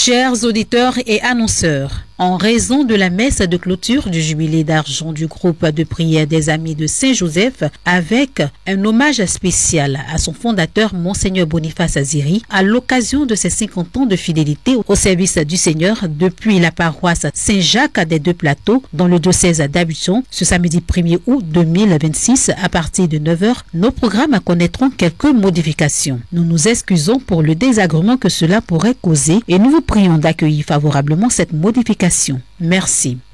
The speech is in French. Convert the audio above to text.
Chers auditeurs et annonceurs, en raison de la messe de clôture du jubilé d'argent du groupe de prière des Amis de Saint-Joseph, avec un hommage spécial à son fondateur, Monseigneur Boniface Aziri, à l'occasion de ses 50 ans de fidélité au service du Seigneur depuis la paroisse Saint-Jacques des Deux Plateaux, dans le diocèse d'Abidjan, ce samedi 1er août 2026, à partir de 9h, nos programmes connaîtront quelques modifications. Nous nous excusons pour le désagrément que cela pourrait causer et nous vous prions d'accueillir favorablement cette modification. Merci.